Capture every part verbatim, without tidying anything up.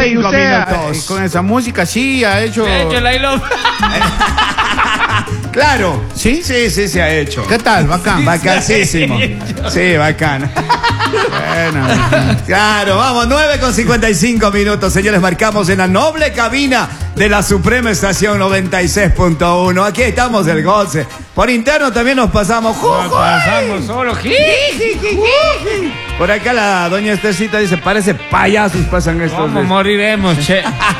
y cinco usted minutos. eh, con esa música sí ha hecho. De hecho, la I love. Claro. ¿Sí? Sí, sí, se ha hecho. ¿Qué tal? Bacán. Bacanísimo. Sí, bacán. Bueno, Claro, vamos, nueve con cincuenta y cinco minutos, señores, marcamos en la noble cabina de la Suprema Estación noventa y seis punto uno. Aquí estamos del goce. Por interno también nos pasamos. Nos pasamos solo. Por acá la doña Estercita dice, parece payasos pasan estos. ¿Cómo de- moriremos, che?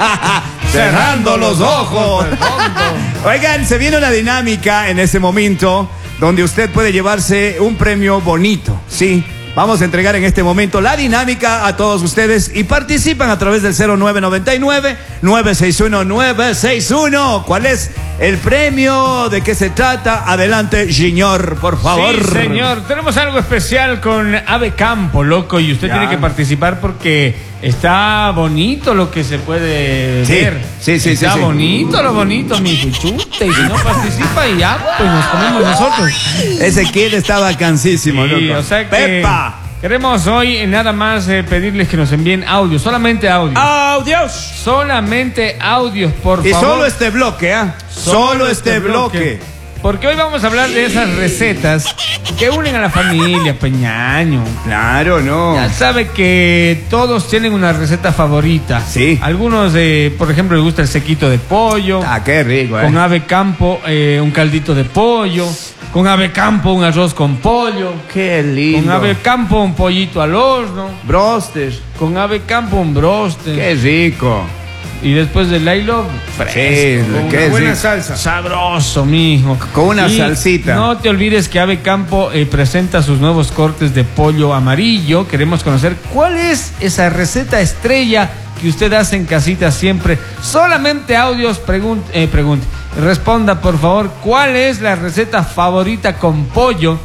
Cerrando los ojos. Oigan, se viene una dinámica en ese momento donde usted puede llevarse un premio bonito, ¿sí? Vamos a entregar en este momento la dinámica a todos ustedes y participan a través del cero nueve nueve nueve, nueve seis uno, nueve seis uno. ¿Cuál es el premio? ¿De qué se trata? Adelante, señor, por favor. Sí, señor. Tenemos algo especial con Ave Campo, loco, y usted Ya. tiene que participar porque está bonito lo que se puede Sí, ver. sí, sí, Está sí, sí. bonito lo bonito, mi chute. Y si no participa y ya, pues nos comemos nosotros. Ese kid está vacancísimo, Sí, loco. o sea que ¡Pepa! queremos hoy eh, nada más eh, pedirles que nos envíen audio, solamente audio. ¡Audios! Solamente audios, por Y favor. solo este bloque, ¿ah? Solo este bloque. Porque hoy vamos a hablar de esas recetas que unen a la familia, Peñaño. Claro, no. Ya sabe que todos tienen una receta favorita. Sí. Algunos, eh, por ejemplo, les gusta el sequito de pollo. Ah, qué rico, ¿eh? Con Ave Campo, eh, un caldito de pollo. Con Ave Campo, un arroz con pollo. Qué lindo. Con Ave Campo, un pollito al horno. Broster. Con Ave Campo, un broster. Qué rico. Y después del I love, fresco. Sí, con qué una buena rico. salsa. Sabroso, mijo. Con una Y salsita. No te olvides que Ave Campo eh, presenta sus nuevos cortes de pollo amarillo. Queremos conocer cuál es esa receta estrella que usted hace en casita siempre. Solamente audios, pregunte, eh, pregunte. Responda, por favor, ¿cuál es la receta favorita con pollo?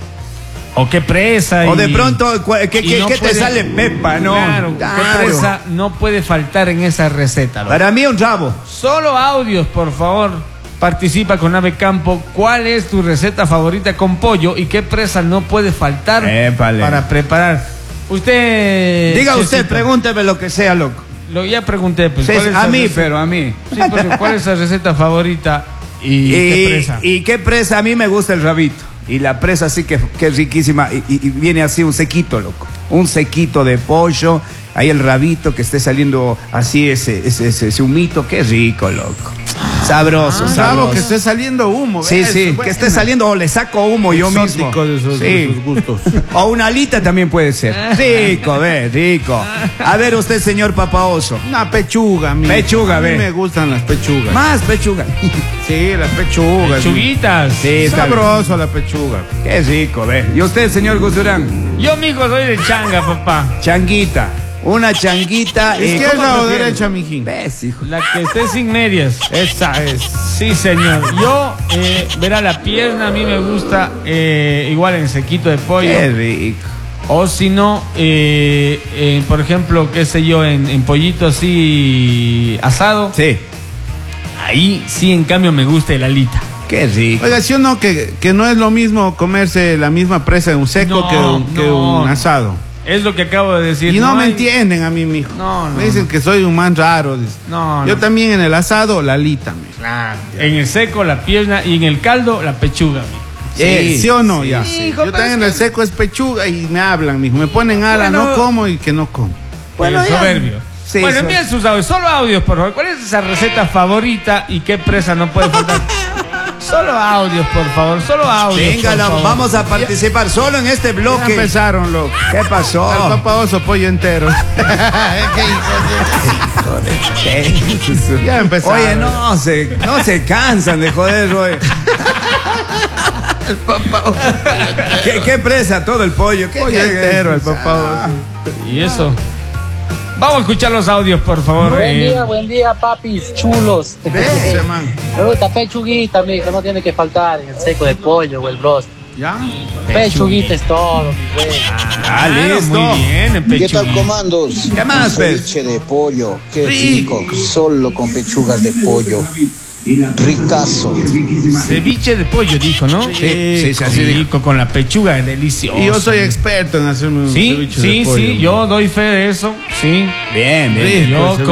¿O qué presa? O y- de pronto, cu- ¿qué, y qué- no qué te puede- sale pepa, no? Claro, Claro. ¿qué presa no puede faltar en esa receta? loco? Para mí un rabo. Solo audios, por favor. Participa con Ave Campo. ¿Cuál es tu receta favorita con pollo y qué presa no puede faltar Épale. para preparar? Usted. Diga usted, Chefcito, pregúnteme lo que sea, loco. Lo ya pregunté, pues. Sí, ¿cuál es a la mí, receta? pero a mí. Sí, porque ¿cuál es la receta favorita y, Y, qué presa? y qué presa, a mí me gusta el rabito. Y la presa sí que, que es riquísima. Y, y- y viene así un sequito, loco. Un sequito de pollo. Ahí el rabito que esté saliendo así, ese, ese, ese, ese humito. Qué rico, loco. Sabroso, Bravo, sabroso. que esté saliendo humo. Sí, eso, sí, buena. que esté saliendo o le saco humo yo mismo. Exótico de esos, Sí. de esos gustos. O una alita también puede ser. Rico, ve, rico. A ver usted, señor Papaoso. Una pechuga, mi. Pechuga, A mí ve. me gustan las pechugas. Más pechuga. Sí, las pechugas. Pechuguitas. Sí, está bien. Sabroso la pechuga. Qué rico, ve. ¿Y usted, señor Guzurán? Yo, mijo, soy de changa, papá. Changuita. Una changuita. eh, ¿Izquierda ¿cómo o prefiere? derecha, mijín? Ves, hijo. La que esté sin medias. Esa es. Sí, señor. Yo, eh, verá, la pierna a mí me gusta eh, igual en sequito de pollo. Qué rico. O si no, eh, eh, por ejemplo, qué sé yo, en, en pollito así asado. Sí. Ahí sí, en cambio, me gusta el alita. Qué rico. Oiga, ¿sí o no que, que no es lo mismo comerse la misma presa de un seco No, que, un, que no. un asado? Es lo que acabo de decir. Y no, me hay- entienden a mí, mijo. No, no, Me dicen no. que soy un man raro. dice. No, Yo no. también en el asado, la alita, mijo. Claro. En el seco, la pierna y en el caldo, la pechuga. mijo. Eh, ¿Sí o no? Ya. Sí, hijo, Yo pero también en es el seco es pechuga y me hablan, mijo. Me ponen ala, Bueno. no como y que no como. Bueno, El ya. soberbio. Sí, bueno, so- envíen sus audios. Solo audios, por favor. ¿Cuál es esa receta favorita y qué presa no puede faltar? Solo audios, por favor. Solo audios. Venga, por la- favor. vamos a participar solo en este Ya bloque. empezaron, loco. ¿Qué Al pasó? papá oso pollo entero. ¿Qué? Ya empezaron. Oye, no se, no se cansan de joder, oye. ¿Qué, qué presa todo el pollo? ¿Qué, Pollo qué- entero, el papá oso. Y eso. Vamos a escuchar los audios, por favor. Buen eh. día, buen día, papis chulos. Ese man. Me gusta pechuguita, mijo, no tiene que faltar el seco de pollo o el brost. ¿Ya? Pechuguita es todo, mi güey. Ah, Claro, listo. muy bien, en ¿Qué tal, pechuga. comandos? ¿Qué más, Un pues? ceviche de pollo, qué Rico. rico, solo con pechugas de pollo. Ricazo. Ceviche de pollo, dijo, ¿no? Sí, sí, sí, así rico, con la pechuga, delicioso. Y yo soy experto en hacerme un Sí, ceviche sí, de pollo. sí, yo doy fe de eso. Sí. Bien, bien. Yo Rico,